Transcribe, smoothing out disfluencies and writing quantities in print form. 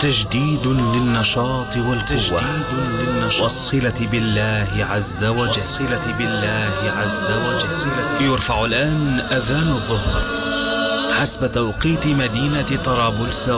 تجديد للنشاط والقوة والصلة بالله عز وجل. يرفع الآن أذان الظهر حسب توقيت مدينة طرابلس